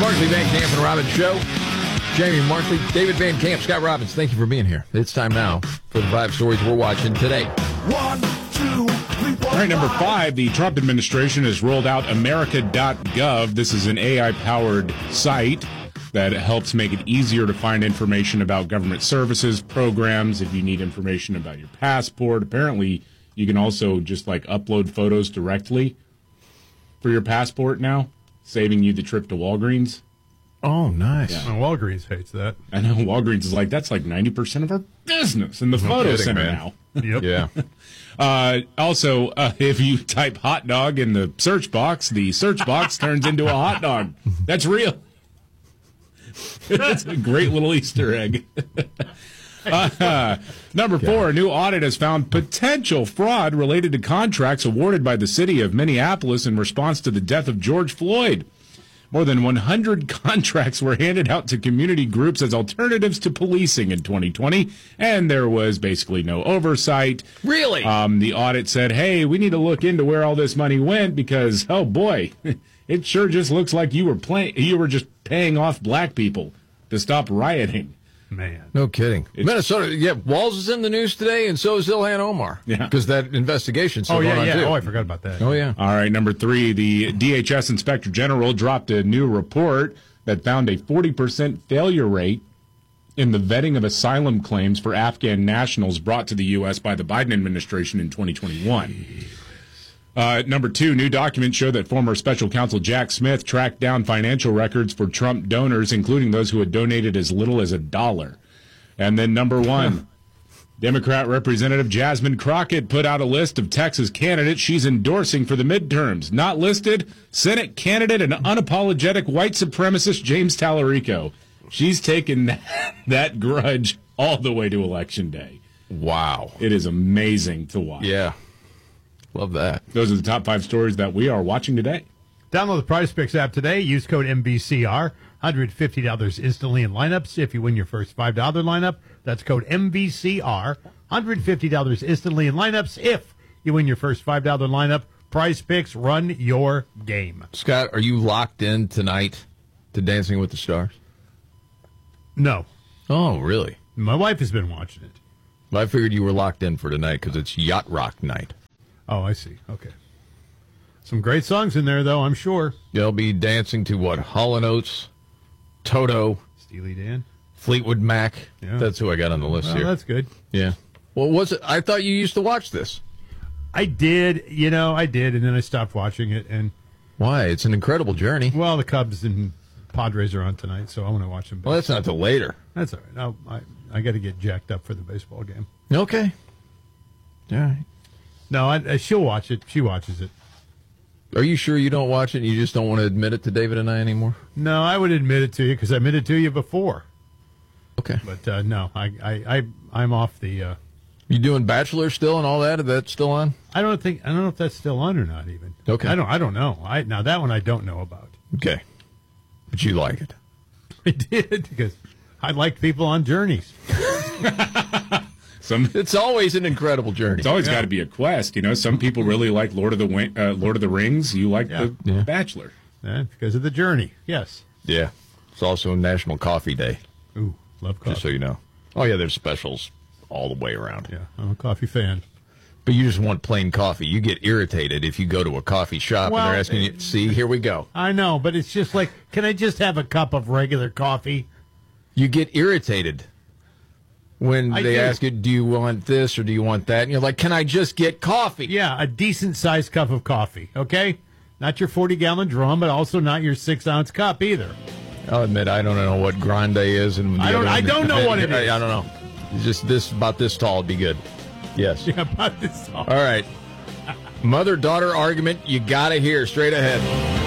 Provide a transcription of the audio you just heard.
Markley, Van Camp, and Robbins Show. Jamie Markley, David Van Camp, Scott Robbins, thank you for being here. It's time now for the 5 stories we're watching today. 1, 2, 3, 4. All right, number 5, the Trump administration has rolled out America.gov. This is an AI-powered site that helps make it easier to find information about government services, programs, if you need information about your passport. Apparently, you can also just, upload photos directly for your passport now, saving you the trip to Walgreens. Oh, nice. Yeah. Well, Walgreens hates that. I know Walgreens is that's 90% of our business in the photo center now. Yep. Yeah. Also, if you type hot dog in the search box turns into a hot dog. That's real. It's a great little Easter egg. Number 4, a new audit has found potential fraud related to contracts awarded by the city of Minneapolis in response to the death of George Floyd. More than 100 contracts were handed out to community groups as alternatives to policing in 2020, and there was basically no oversight. Really? The audit said, hey, we need to look into where all this money went because, oh boy, it sure just looks like you were just paying off black people to stop rioting. Man. No kidding. Minnesota, Walls is in the news today, and so is Ilhan Omar. Yeah. Because that investigation's still Oh, going on, yeah. too. Oh, I forgot about that. Oh, yeah. All right, number 3, the DHS Inspector General dropped a new report that found a 40% failure rate in the vetting of asylum claims for Afghan nationals brought to the U.S. by the Biden administration in 2021. Number 2, new documents show that former special counsel Jack Smith tracked down financial records for Trump donors, including those who had donated as little as $1. And then number 1, Democrat Representative Jasmine Crockett put out a list of Texas candidates she's endorsing for the midterms. Not listed, Senate candidate and unapologetic white supremacist James Tallarico. She's taken that grudge all the way to Election Day. Wow. It is amazing to watch. Yeah. Love that. Those are the top 5 stories that we are watching today. Download the Prize Picks app today. Use code MVCR. $150 instantly in lineups if you win your first $5 lineup. That's code MVCR. $150 instantly in lineups if you win your first $5 lineup. Prize Picks, run your game. Scott, are you locked in tonight to Dancing with the Stars? No. Oh, really? My wife has been watching it. Well, I figured you were locked in for tonight because it's Yacht Rock night. Oh, I see. Okay. Some great songs in there, though, I'm sure. You'll be dancing to what? Hall & Oates, Toto, Steely Dan. Fleetwood Mac. Yeah. That's who I got on the list Well, here. that's good. Yeah. Well, was it? I thought you used to watch this. I did, and then I stopped watching it. And Why? It's an incredible journey. well, the Cubs and Padres are on tonight, so I want to watch them. Well, that's not till later. That's all right. I got to get jacked up for the baseball game. Okay. All right. No, she'll watch it. She watches it. Are you sure you don't watch it and you just don't want to admit it to David and I anymore? No, I would admit it to you because I admitted to you before. Okay. But no, I'm off the. You doing Bachelor still and all that? Is that still on? I don't know if that's still on or not. Even. Okay. I don't know. Now that one I don't know about. Okay. But you like it. I did because I like people on journeys. It's always an incredible journey. It's always got to be a quest, Some people really like Lord of the Rings. You like The Bachelor. Yeah, because of the journey. Yes. Yeah. It's also National Coffee Day, Ooh, love coffee. just so you know. Oh, yeah, there's specials all the way around. Yeah, I'm a coffee fan. But you just want plain coffee. You get irritated if you go to a coffee shop Well, and they're asking you, see, here we go. I know, but it's just like, can I just have a cup of regular coffee? You get irritated when I they do. ask you, do you want this or do you want that? And you're like, can I just get coffee? Yeah, a decent-sized cup of coffee, okay? Not your 40-gallon drum, but also not your 6-ounce cup either. I'll admit, I don't know what grande is. And the I don't- other I one- don't know what it is. I don't know. It's just this, about this tall would be good. Yes. Yeah, about this. All right. Mother-daughter argument you got to hear straight ahead.